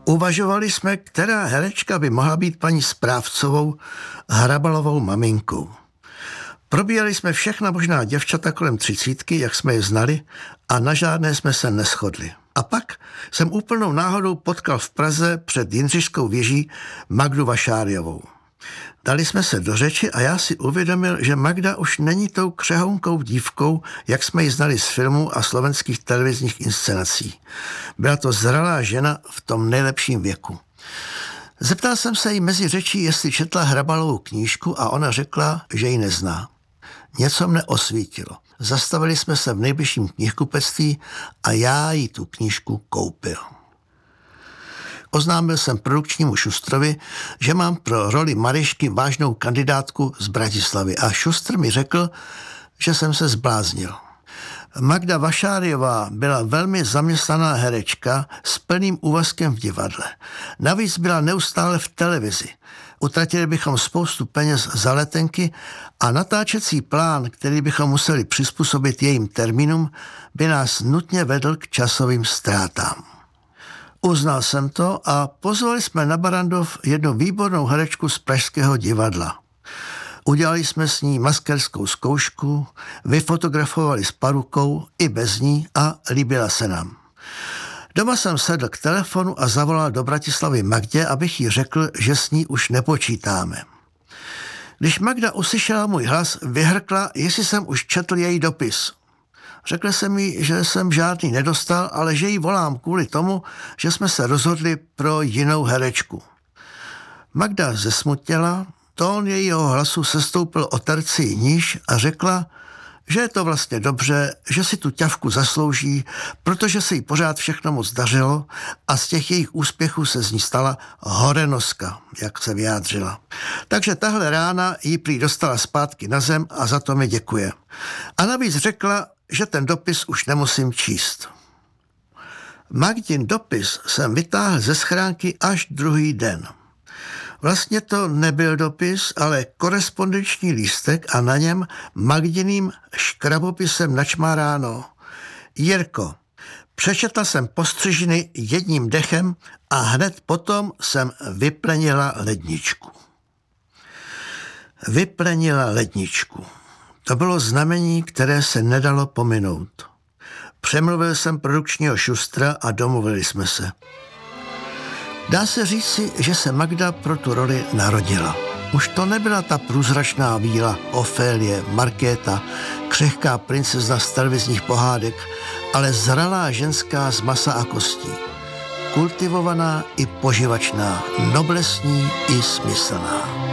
Uvažovali jsme, která herečka by mohla být paní Správcovou, Hrabalovou maminkou. Probírali jsme všechna možná děvčata kolem 30, jak jsme je znali, a na žádné jsme se neshodli. A pak jsem úplnou náhodou potkal v Praze před Jindřišskou věží Magdu Vašáriovou. Dali jsme se do řeči a já si uvědomil, že Magda už není tou křehounkou dívkou, jak jsme ji znali z filmů a slovenských televizních inscenací. Byla to zralá žena v tom nejlepším věku. Zeptal jsem se jí mezi řečí, jestli četla Hrabalovou knížku, a ona řekla, že ji nezná. Něco mne osvítilo. Zastavili jsme se v nejbližším knihkupectví a já jí tu knížku koupil. Oznámil jsem produkčnímu Šustrovi, že mám pro roli Maryšky vážnou kandidátku z Bratislavy, a Šustr mi řekl, že jsem se zbláznil. Magda Vašáriová byla velmi zaměstnaná herečka s plným úvazkem v divadle. Navíc byla neustále v televizi. Utratili bychom spoustu peněz za letenky a natáčecí plán, který bychom museli přizpůsobit jejím termínům, by nás nutně vedl k časovým ztrátám. Uznal jsem to a pozvali jsme na Barrandov jednu výbornou herečku z Pražského divadla. Udělali jsme s ní maskerskou zkoušku, vyfotografovali s parukou i bez ní a líbila se nám. Doma jsem sedl k telefonu a zavolal do Bratislavy Magdě, abych jí řekl, že s ní už nepočítáme. Když Magda uslyšela můj hlas, vyhrkla, jestli jsem už četl její dopis. Řekl jsem jí, že jsem žádný nedostal, ale že jí volám kvůli tomu, že jsme se rozhodli pro jinou herečku. Magda zesmutněla, tón jejího hlasu sestoupil o terci níž a řekla, že je to vlastně dobře, že si tu ťavku zaslouží, protože se jí pořád všechno moc dařilo a z těch jejich úspěchů se z ní stala horenoska, jak se vyjádřila. Takže tahle rána jí prý dostala zpátky na zem a za to mi děkuje. A navíc řekla, že ten dopis už nemusím číst. Magdin dopis jsem vytáhl ze schránky až druhý den. Vlastně to nebyl dopis, ale korespondenční lístek a na něm Magdiným škrabopisem načmáráno: Jirko, přečetla jsem postřižiny jedním dechem a hned potom jsem vyplenila ledničku. Vyplenila ledničku. To bylo znamení, které se nedalo pominout. Přemluvil jsem produkčního Šustra a domluvili jsme se. Dá se říci, že se Magda pro tu roli narodila. Už to nebyla ta průzračná víla Ofélie, Markéta, křehká princezna z televizních pohádek, ale zralá ženská z masa a kostí. Kultivovaná i poživačná, noblesní i smyslná.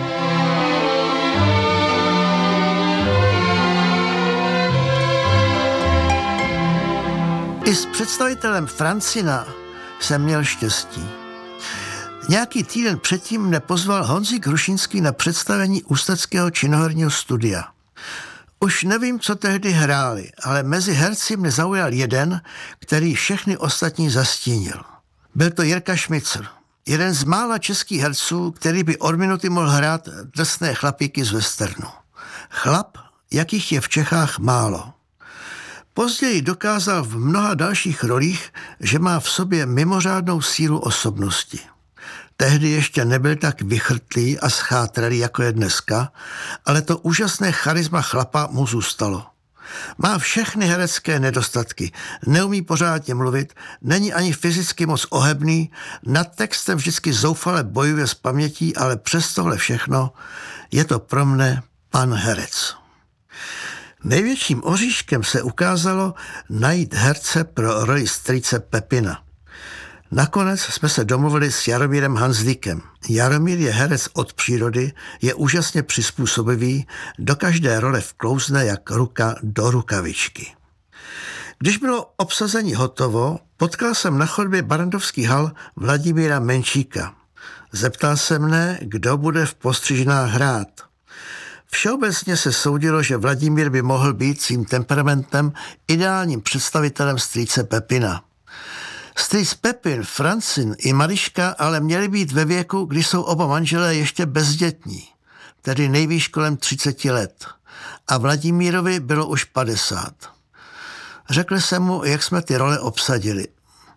I s představitelem Francina jsem měl štěstí. Nějaký týden předtím mne pozval Honzík Hrušínský na představení Ústeckého činoherního studia. Už nevím, co tehdy hráli, ale mezi herci mne zaujal jeden, který všechny ostatní zastínil. Byl to Jirka Šmicr, jeden z mála českých herců, který by od minuty mohl hrát drsné chlapíky z westernu. Chlap, jakých je v Čechách málo. Později dokázal v mnoha dalších rolích, že má v sobě mimořádnou sílu osobnosti. Tehdy ještě nebyl tak vychrtlý a schátralý, jako je dneska, ale to úžasné charisma chlapa mu zůstalo. Má všechny herecké nedostatky, neumí pořádně mluvit, není ani fyzicky moc ohebný, nad textem vždycky zoufale bojuje s pamětí, ale přes tohle všechno je to pro mne pan herec. Největším oříškem se ukázalo najít herce pro roli strýce Pepina. Nakonec jsme se domluvili s Jaromírem Hanzlíkem. Jaromír je herec od přírody, je úžasně přizpůsobivý, do každé role vklouzne jak ruka do rukavičky. Když bylo obsazení hotovo, potkal jsem na chodbě barrandovských hal Vladimíra Menšíka. Zeptal se mne, kdo bude v postřižnách hrát. Všeobecně se soudilo, že Vladimír by mohl být svým temperamentem ideálním představitelem strýce Pepina. Strýc Pepin, Francin i Maryška ale měli být ve věku, kdy jsou oba manželé ještě bezdětní, tedy nejvýš kolem 30 let. A Vladimírovi bylo už 50. Řekl jsem mu, jak jsme ty role obsadili.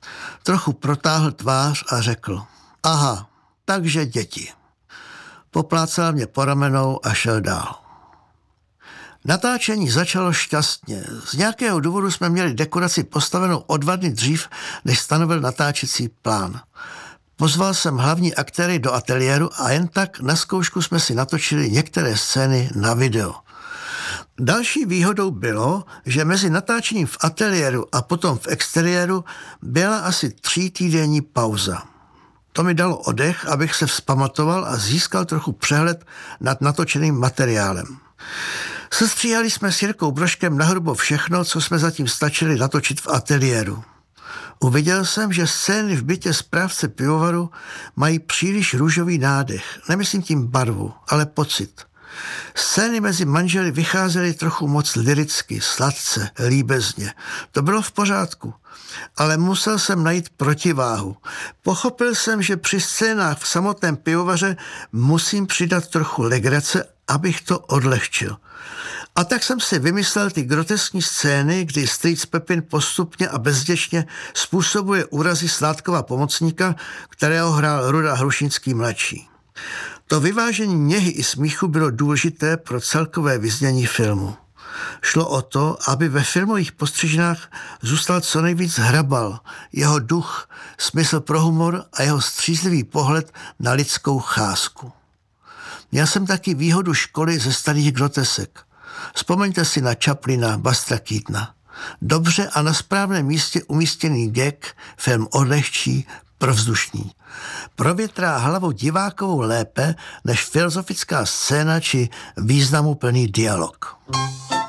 Trochu protáhl tvář a řekl: aha, takže děti. Poplácal mě po ramenou a šel dál. Natáčení začalo šťastně. Z nějakého důvodu jsme měli dekoraci postavenou o 2 dny dřív, než stanovil natáčecí plán. Pozval jsem hlavní aktéry do ateliéru a jen tak na zkoušku jsme si natočili některé scény na video. Další výhodou bylo, že mezi natáčením v ateliéru a potom v exteriéru byla asi 3týdenní pauza. To mi dalo oddech, abych se vzpamatoval a získal trochu přehled nad natočeným materiálem. Sestříhali jsme s Jirkou Brožkem nahrubo všechno, co jsme zatím stačili natočit v ateliéru. Uviděl jsem, že scény v bytě správce pivovaru mají příliš růžový nádech. Nemyslím tím barvu, ale pocit. Scény mezi manželi vycházely trochu moc lyricky, sladce, líbezně. To bylo v pořádku, ale musel jsem najít protiváhu. Pochopil jsem, že při scénách v samotném pivovaře musím přidat trochu legrace, abych to odlehčil. A tak jsem si vymyslel ty groteskní scény, kdy strýc Pepin postupně a bezděčně způsobuje úrazy Sládkova pomocníka, kterého hrál Ruda Hrušínský mladší. To vyvážení něhy i smíchu bylo důležité pro celkové vyznění filmu. Šlo o to, aby ve filmových postřižnách zůstal co nejvíc Hrabal, jeho duch, smysl pro humor a jeho střízlivý pohled na lidskou cházku. Měl jsem taky výhodu školy ze starých grotesek. Vzpomeňte si na Chaplina, Bustra Keatona. Dobře a na správném místě umístěný gag film odlehčí, provzdušný. Provětrá hlavu divákovou lépe než filozofická scéna či významuplný dialog.